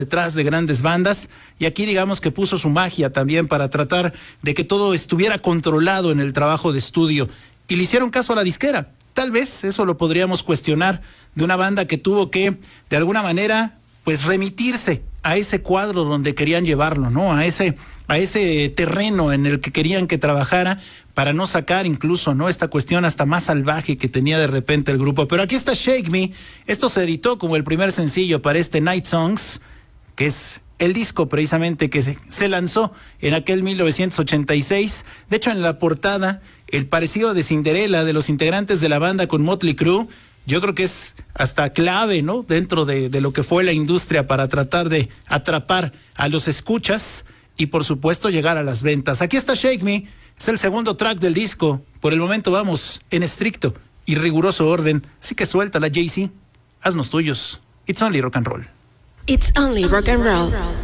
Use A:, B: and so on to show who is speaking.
A: detrás de grandes bandas, y aquí digamos que puso su magia también para tratar de que todo estuviera controlado en el trabajo de estudio, y le hicieron caso a la disquera. Tal vez eso lo podríamos cuestionar de una banda que tuvo que, de alguna manera, pues remitirse a ese cuadro donde querían llevarlo, ¿no? A ese terreno en el que querían que trabajara, para no sacar incluso, ¿no?, esta cuestión hasta más salvaje que tenía de repente el grupo. Pero aquí está Shake Me. Esto se editó como el primer sencillo para este Night Songs, que es el disco precisamente que se lanzó en aquel 1986. De hecho, en la portada, el parecido de Cinderella de los integrantes de la banda con Motley Crue, yo creo que es hasta clave, ¿no?, dentro de lo que fue la industria para tratar de atrapar a los escuchas y, por supuesto, llegar a las ventas. Aquí está Shake Me. Es el segundo track del disco. Por el momento vamos en estricto y riguroso orden. Así que suéltala, Jay-Z. Haznos tuyos. It's only rock and roll.
B: It's only rock and roll.